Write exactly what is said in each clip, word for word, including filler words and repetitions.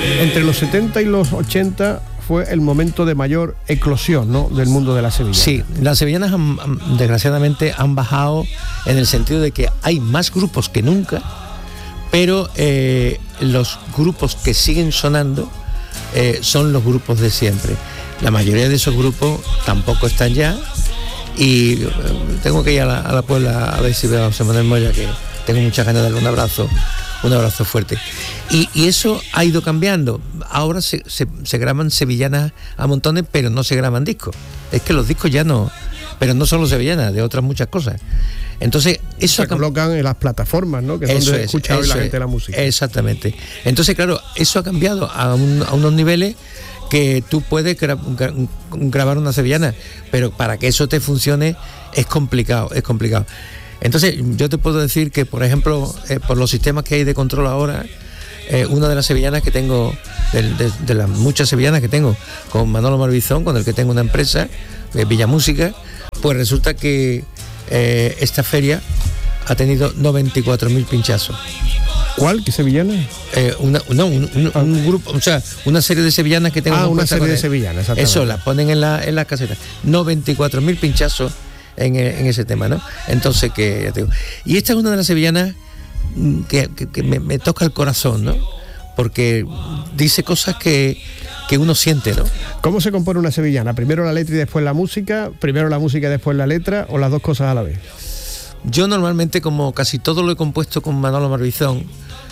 Entre los setenta y los ochenta fue el momento de mayor eclosión, ¿no?, del mundo de la sevillana. Sí, las sevillanas han, han, desgraciadamente han bajado en el sentido de que hay más grupos que nunca, pero eh, los grupos que siguen sonando eh, son los grupos de siempre. La mayoría de esos grupos tampoco están ya, y eh, tengo que ir a la, a la Puebla a ver si veo a José Manuel Moya, que tengo muchas ganas de darle un abrazo, un abrazo fuerte. Y, y eso ha ido cambiando. Ahora se, se, se graban sevillanas a montones, pero no se graban discos. Es que los discos ya no, pero no solo sevillanas, de otras muchas cosas. Entonces, eso se colocan en las plataformas, ¿no?, que es donde escucha hoy la gente la música. Exactamente. Entonces, claro, eso ha cambiado a, un, a unos niveles que tú puedes gra, gra, grabar una sevillana, pero para que eso te funcione es complicado, es complicado. Entonces, yo te puedo decir que, por ejemplo, eh, por los sistemas que hay de control ahora, eh, una de las sevillanas que tengo, de, de, de las muchas sevillanas que tengo con Manolo Marbizón, con el que tengo una empresa, eh, Villa Música, pues resulta que eh, esta feria ha tenido noventa y cuatro mil pinchazos. ¿Cuál? ¿Qué sevillana? Eh, una, no, un, un, ah. un grupo, o sea, una serie de sevillanas que tengo. Ah, una serie de sevillanas, exactamente. Eso, las ponen en la, en la caseta. noventa y cuatro mil pinchazos en, en ese tema, ¿no? Entonces, que ya te digo. Y esta es una de las sevillanas que, que, que me, me toca el corazón, ¿no? Porque dice cosas que, que uno siente, ¿no? ¿Cómo se compone una sevillana? ¿Primero la letra y después la música? ¿Primero la música y después la letra? ¿O las dos cosas a la vez? Yo normalmente, como casi todo lo he compuesto con Manolo Marbizón,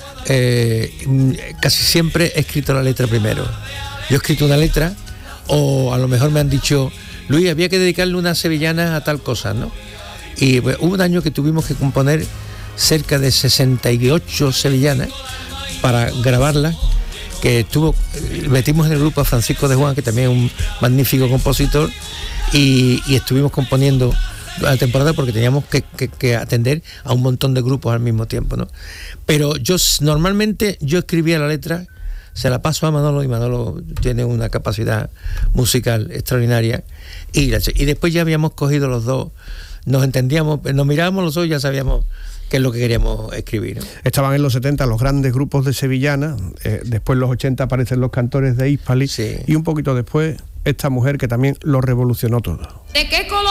eh, casi siempre he escrito la letra primero. Yo he escrito una letra, o a lo mejor me han dicho, Luis, había que dedicarle una sevillana a tal cosa, ¿no? Y pues, hubo un año que tuvimos que componer cerca de sesenta y ocho sevillanas para grabarlas, que estuvo, metimos en el grupo a Francisco de Juan, que también es un magnífico compositor, y, y estuvimos componiendo la temporada porque teníamos que, que, que atender a un montón de grupos al mismo tiempo, ¿no? Pero yo normalmente yo escribía la letra, se la paso a Manolo, y Manolo tiene una capacidad musical extraordinaria, y, y después ya habíamos cogido los dos, nos entendíamos, nos mirábamos los dos y ya sabíamos qué es lo que queríamos escribir, ¿no? Estaban en los setenta los grandes grupos de sevillana, eh, después en los ochenta aparecen los cantores de Hispali, sí. Y un poquito después esta mujer que también lo revolucionó todo. ¿De qué color?